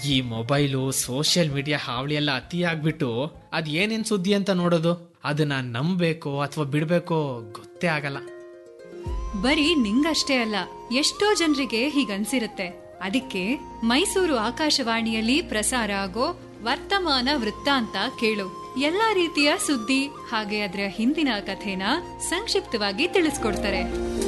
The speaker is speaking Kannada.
ಈ ಮೊಬೈಲು ಸೋಷಿಯಲ್ ಮೀಡಿಯಾ ಹಾವಳಿ ಎಲ್ಲ ಅತಿ ಆಗ್ಬಿಟ್ಟು ಅದ್ ಏನೇನ್ ಸುದ್ದಿ ಅಂತ ನೋಡೋದು, ಅದನ್ನ ನಂಬಬೇಕೋ ಅಥವಾ ಬಿಡ್ಬೇಕೋ ಗೊತ್ತೇ ಆಗಲ್ಲ. ಬರೀ ನಿಂಗಷ್ಟೇ ಅಲ್ಲ, ಎಷ್ಟೋ ಜನರಿಗೆ ಹೀಗನ್ಸಿರುತ್ತೆ. ಅದಕ್ಕೆ ಮೈಸೂರು ಆಕಾಶವಾಣಿಯಲ್ಲಿ ಪ್ರಸಾರ ಆಗೋ ವರ್ತಮಾನ ವೃತ್ತಾಂತ ಕೇಳು. ಎಲ್ಲಾ ರೀತಿಯ ಸುದ್ದಿ ಹಾಗೆ ಅದರ ಹಿಂದಿನ ಕಥೆನ ಸಂಕ್ಷಿಪ್ತವಾಗಿ ತಿಳಿಸ್ಕೊಡ್ತಾರೆ.